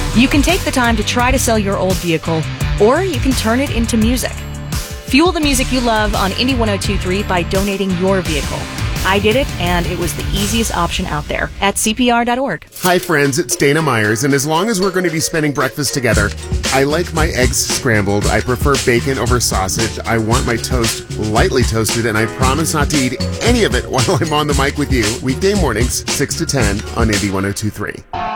You can take the time to try to sell your old vehicle, or you can turn it into music. Fuel the music you love on Indie 102.3 by donating your vehicle. I did it, and it was the easiest option out there at CPR.org. Hi, friends. It's Dana Myers, and as long as we're going to be spending breakfast together, I like my eggs scrambled. I prefer bacon over sausage. I want my toast lightly toasted, and I promise not to eat any of it while I'm on the mic with you. Weekday mornings, 6 to 10 on Indie 102.3.